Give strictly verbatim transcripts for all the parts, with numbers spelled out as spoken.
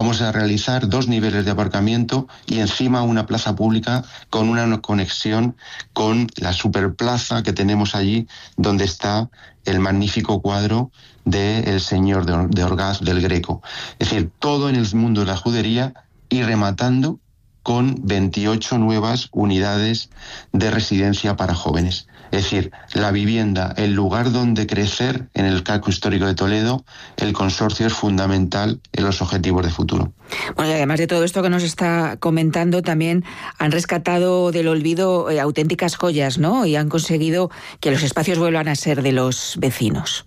Vamos a realizar dos niveles de aparcamiento y encima una plaza pública con una conexión con la superplaza que tenemos allí, donde está el magnífico cuadro de El Señor de Orgaz del Greco. Es decir, todo en el mundo de la judería, y rematando con veintiocho nuevas unidades de residencia para jóvenes. Es decir, la vivienda, el lugar donde crecer en el casco histórico de Toledo, el consorcio es fundamental en los objetivos de futuro. Bueno, y además de todo esto que nos está comentando, también han rescatado del olvido eh, auténticas joyas, ¿no? Y han conseguido que los espacios vuelvan a ser de los vecinos.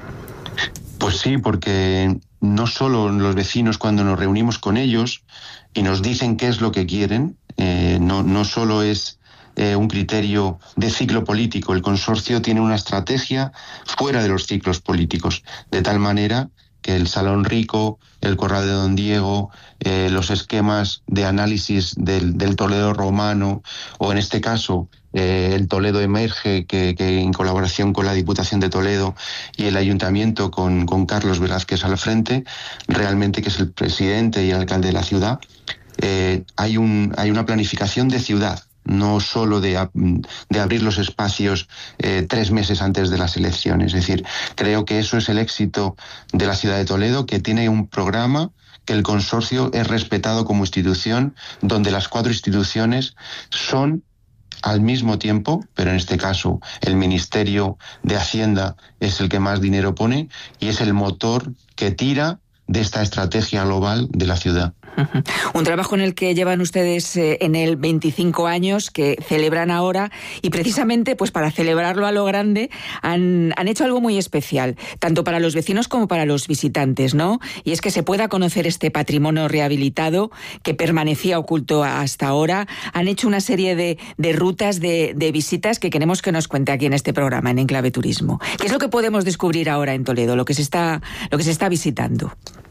Pues sí, porque no solo los vecinos, cuando nos reunimos con ellos y nos dicen qué es lo que quieren, eh, no, no solo es eh, un criterio de ciclo político. El consorcio tiene una estrategia fuera de los ciclos políticos, de tal manera que el Salón Rico, el Corral de Don Diego, eh, los esquemas de análisis del, del Toledo romano, o en este caso eh, el Toledo Emerge, que, que en colaboración con la Diputación de Toledo y el Ayuntamiento con, con Carlos Velázquez al frente, realmente, que es el presidente y el alcalde de la ciudad, eh, hay, un, hay una planificación de ciudad, no solo de, de abrir los espacios eh, tres meses antes de las elecciones. Es decir, creo que eso es el éxito de la ciudad de Toledo, que tiene un programa, que el consorcio es respetado como institución, donde las cuatro instituciones son al mismo tiempo, pero en este caso el Ministerio de Hacienda es el que más dinero pone y es el motor que tira de esta estrategia global de la ciudad. Un trabajo en el que llevan ustedes eh, en el veinticinco años, que celebran ahora, y precisamente pues para celebrarlo a lo grande han, han hecho algo muy especial, tanto para los vecinos como para los visitantes, ¿no? Y es que se pueda conocer este patrimonio rehabilitado que permanecía oculto hasta ahora. Han hecho una serie de, de rutas de, de visitas que queremos que nos cuente aquí en este programa, en Enclave Turismo. ¿Qué es lo que podemos descubrir ahora en Toledo, lo que se está, lo que se está visitando?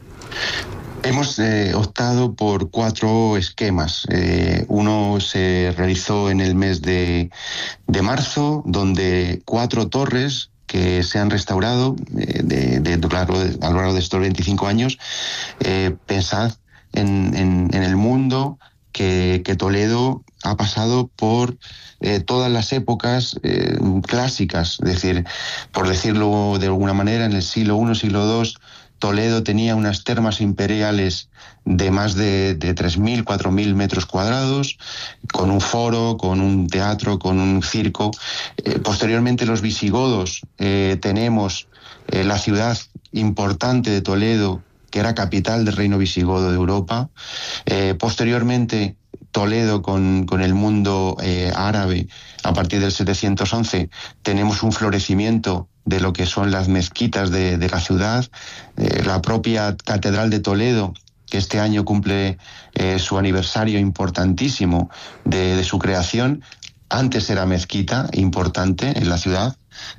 Hemos eh, optado por cuatro esquemas. Eh, uno se realizó en el mes de, de marzo, donde cuatro torres que se han restaurado eh, de, de, de, a lo largo de estos veinticinco años. Eh, pensad en, en, en el mundo que, que Toledo ha pasado por eh, todas las épocas eh, clásicas. Es decir, por decirlo de alguna manera, en el siglo primero, siglo segundo, Toledo tenía unas termas imperiales de más de, de tres mil, cuatro mil metros cuadrados, con un foro, con un teatro, con un circo. Eh, posteriormente, los visigodos, eh, tenemos eh, la ciudad importante de Toledo, que era capital del reino visigodo de Europa. Eh, posteriormente, Toledo con, con el mundo eh, árabe, a partir del setecientos once, tenemos un florecimiento de lo que son las mezquitas de, de la ciudad. Eh, la propia Catedral de Toledo, que este año cumple eh, su aniversario importantísimo de, de su creación, antes era mezquita importante en la ciudad.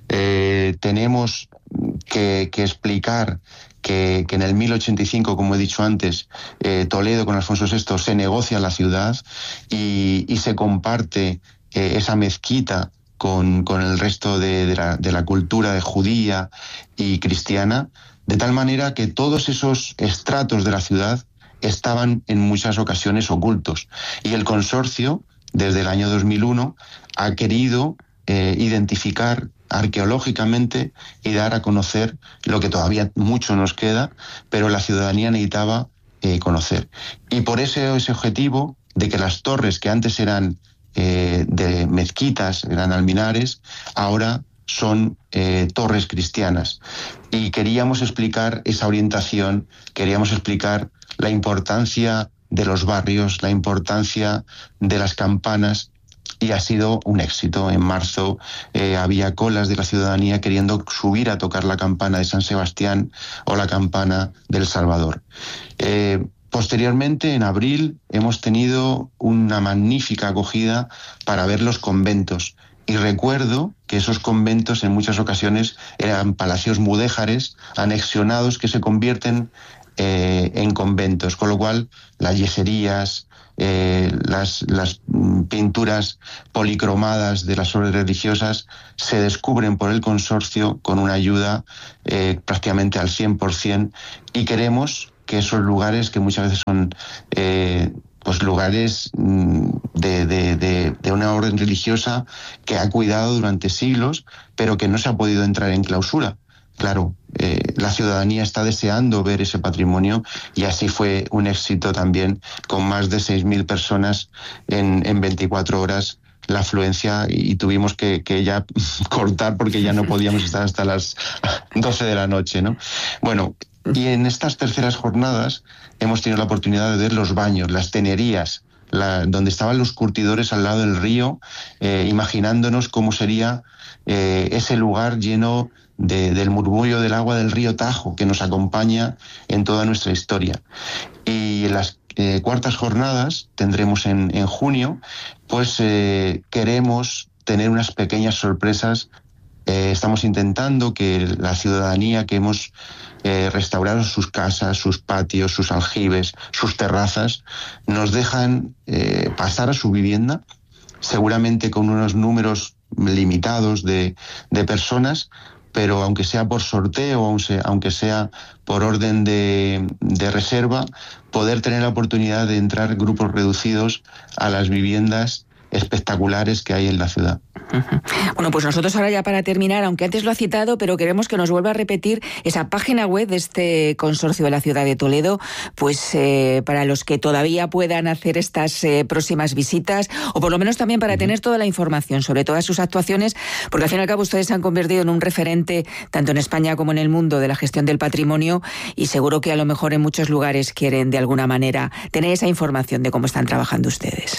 Eh, tenemos que, que explicar que, que en el mil ochenta y cinco, como he dicho antes, eh, Toledo con Alfonso sexto se negocia la ciudad y, y se comparte eh, esa mezquita Con, con el resto de, de, la, de la cultura judía y cristiana, de tal manera que todos esos estratos de la ciudad estaban en muchas ocasiones ocultos. Y el consorcio, desde el año dos mil uno, ha querido eh, identificar arqueológicamente y dar a conocer lo que todavía mucho nos queda, pero la ciudadanía necesitaba eh, conocer. Y por ese, ese objetivo de que las torres que antes eran Eh, de mezquitas, eran alminares, ahora son eh, torres cristianas. Y queríamos explicar esa orientación, queríamos explicar la importancia de los barrios, la importancia de las campanas, y ha sido un éxito. En marzo eh, había colas de la ciudadanía queriendo subir a tocar la campana de San Sebastián o la campana del Salvador. Eh, Posteriormente, en abril, hemos tenido una magnífica acogida para ver los conventos. Y recuerdo que esos conventos en muchas ocasiones eran palacios mudéjares, anexionados, que se convierten eh, en conventos. Con lo cual, las yeserías, eh, las, las pinturas policromadas de las obras religiosas se descubren por el consorcio con una ayuda eh, prácticamente al cien por ciento, y queremos que esos lugares que muchas veces son eh, pues lugares de, de, de, de una orden religiosa que ha cuidado durante siglos, pero que no se ha podido entrar en clausura. Claro, eh, la ciudadanía está deseando ver ese patrimonio, y así fue un éxito también, con más de seis mil personas en, en veinticuatro horas la afluencia, y tuvimos que, que ya cortar porque ya no podíamos estar hasta las doce de la noche, ¿no? Bueno, y en estas terceras jornadas hemos tenido la oportunidad de ver los baños, las tenerías, la, donde estaban los curtidores al lado del río, eh, imaginándonos cómo sería eh, ese lugar lleno de, del murmullo del agua del río Tajo, que nos acompaña en toda nuestra historia. Y en las eh, cuartas jornadas tendremos en, en junio, pues eh, queremos tener unas pequeñas sorpresas. Eh, estamos intentando que la ciudadanía que hemos eh, restaurado sus casas, sus patios, sus aljibes, sus terrazas, nos dejan eh, pasar a su vivienda, seguramente con unos números limitados de, de personas, pero aunque sea por sorteo, aunque sea por orden de, de reserva, poder tener la oportunidad de entrar grupos reducidos a las viviendas espectaculares que hay en la ciudad. Bueno, pues nosotros ahora, ya para terminar, aunque antes lo ha citado, pero queremos que nos vuelva a repetir esa página web de este consorcio de la ciudad de Toledo, pues eh, para los que todavía puedan hacer estas eh, próximas visitas, o por lo menos también para tener toda la información sobre todas sus actuaciones, porque al fin y al cabo ustedes se han convertido en un referente tanto en España como en el mundo de la gestión del patrimonio, y seguro que a lo mejor en muchos lugares quieren de alguna manera tener esa información de cómo están trabajando ustedes.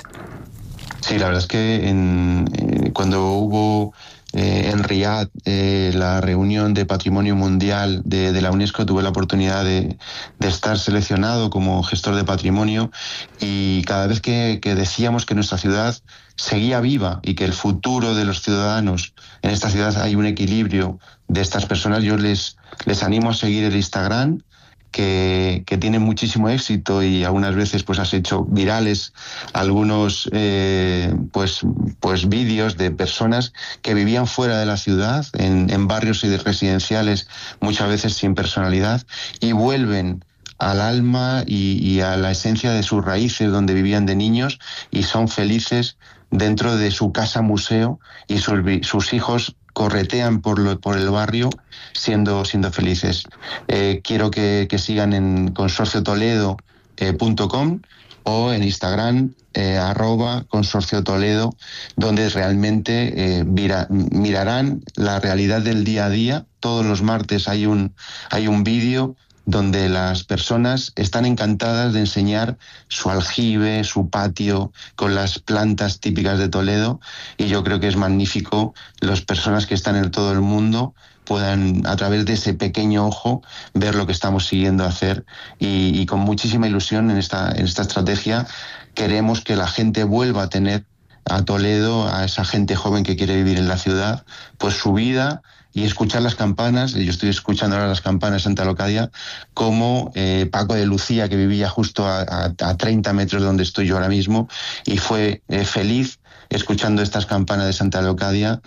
Sí, la verdad es que en, eh, cuando hubo eh, en Riad eh, la reunión de Patrimonio Mundial de, de la UNESCO, tuve la oportunidad de, de estar seleccionado como gestor de patrimonio, y cada vez que, que decíamos que nuestra ciudad seguía viva y que el futuro de los ciudadanos en esta ciudad hay un equilibrio de estas personas, yo les, les animo a seguir el Instagram, Que, que tiene muchísimo éxito, y algunas veces pues has hecho virales algunos eh, pues pues vídeos de personas que vivían fuera de la ciudad, en, en barrios residenciales muchas veces sin personalidad, y vuelven al alma y, y a la esencia de sus raíces, donde vivían de niños, y son felices dentro de su casa museo, y sus, sus hijos corretean por, lo, por el barrio siendo, siendo felices. Eh, quiero que, que sigan en consorcio toledo punto com o en Instagram eh, arroba consorcio toledo, donde realmente eh, mira, mirarán la realidad del día a día. Todos los martes hay un, hay un vídeo donde las personas están encantadas de enseñar su aljibe, su patio, con las plantas típicas de Toledo, y yo creo que es magnífico las personas que están en todo el mundo puedan, a través de ese pequeño ojo, ver lo que estamos siguiendo hacer, y, y con muchísima ilusión en esta, en esta estrategia queremos que la gente vuelva a tener a Toledo, a esa gente joven que quiere vivir en la ciudad, pues su vida, y escuchar las campanas. Yo estoy escuchando ahora las campanas de Santa Leocadia, como eh, Paco de Lucía, que vivía justo a, a, a treinta metros de donde estoy yo ahora mismo, y fue eh, feliz escuchando estas campanas de Santa Leocadia,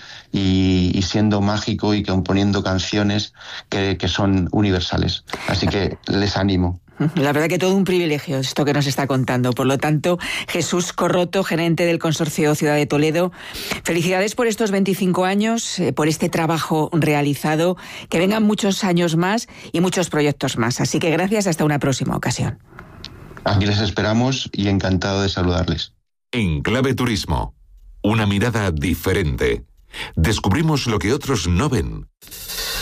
y, y siendo mágico y componiendo canciones que, que son universales. Así que les animo. La verdad que todo un privilegio esto que nos está contando. Por lo tanto, Jesús Corroto, gerente del Consorcio Ciudad de Toledo, felicidades por estos veinticinco años, eh, por este trabajo realizado, que vengan muchos años más y muchos proyectos más. Así que gracias, hasta una próxima ocasión. Aquí les esperamos y encantado de saludarles. En Clave Turismo, una mirada diferente. Descubrimos lo que otros no ven.